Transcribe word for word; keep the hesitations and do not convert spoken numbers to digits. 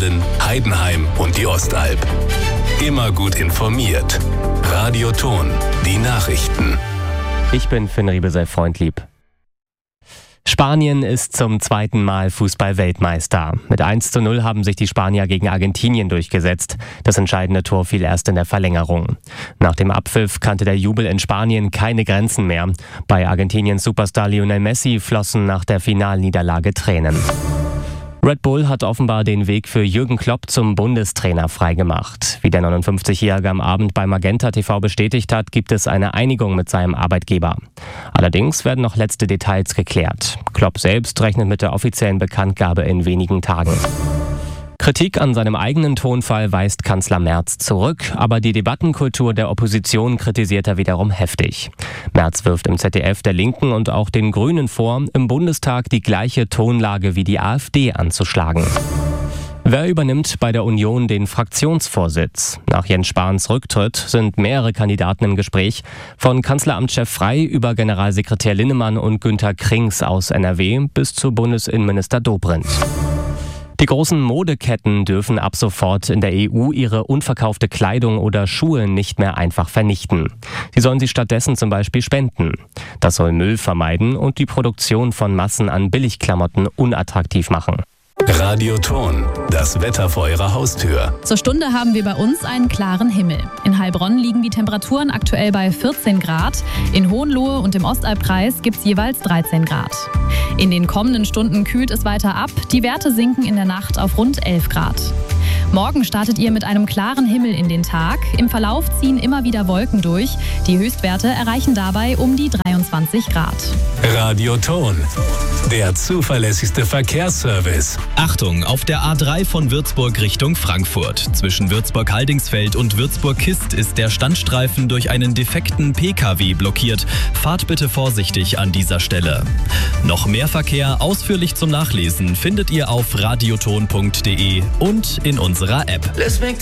Aalen, Heidenheim und die Ostalb. Immer gut informiert. Radio Ton, die Nachrichten. Ich bin Finn Riebesell Freundlieb. Spanien ist zum zweiten Mal Fußball-Weltmeister. Mit eins zu null haben sich die Spanier gegen Argentinien durchgesetzt. Das entscheidende Tor fiel erst in der Verlängerung. Nach dem Abpfiff kannte der Jubel in Spanien keine Grenzen mehr. Bei Argentiniens Superstar Lionel Messi flossen nach der Finalniederlage Tränen. Red Bull hat offenbar den Weg für Jürgen Klopp zum Bundestrainer freigemacht. Wie der neunundfünfzigjährige am Abend bei Magenta T V bestätigt hat, gibt es eine Einigung mit seinem Arbeitgeber. Allerdings werden noch letzte Details geklärt. Klopp selbst rechnet mit der offiziellen Bekanntgabe in wenigen Tagen. Kritik an seinem eigenen Tonfall weist Kanzler Merz zurück, aber die Debattenkultur der Opposition kritisiert er wiederum heftig. Merz wirft im Z D F der Linken und auch den Grünen vor, im Bundestag die gleiche Tonlage wie die AfD anzuschlagen. Wer übernimmt bei der Union den Fraktionsvorsitz? Nach Jens Spahns Rücktritt sind mehrere Kandidaten im Gespräch, von Kanzleramtschef Frey über Generalsekretär Linnemann und Günter Krings aus N R W bis zu Bundesinnenminister Dobrindt. Die großen Modeketten dürfen ab sofort in der E U ihre unverkaufte Kleidung oder Schuhe nicht mehr einfach vernichten. Sie sollen sie stattdessen zum Beispiel spenden. Das soll Müll vermeiden und die Produktion von Massen an Billigklamotten unattraktiv machen. Radio Ton, das Wetter vor Ihrer Haustür. Zur Stunde haben wir bei uns einen klaren Himmel. In Heilbronn liegen die Temperaturen aktuell bei vierzehn Grad. In Hohenlohe und im Ostalbkreis gibt es jeweils dreizehn Grad. In den kommenden Stunden kühlt es weiter ab. Die Werte sinken in der Nacht auf rund elf Grad. Morgen startet ihr mit einem klaren Himmel in den Tag. Im Verlauf ziehen immer wieder Wolken durch. Die Höchstwerte erreichen dabei um die dreiundzwanzig Grad. Radio Ton, der zuverlässigste Verkehrsservice. Achtung, auf der A drei von Würzburg Richtung Frankfurt. Zwischen Würzburg-Haldingsfeld und Würzburg-Kist ist der Standstreifen durch einen defekten P K W blockiert. Fahrt bitte vorsichtig an dieser Stelle. Noch mehr Verkehr ausführlich zum Nachlesen findet ihr auf radioton punkt de und in unserer App. Let's make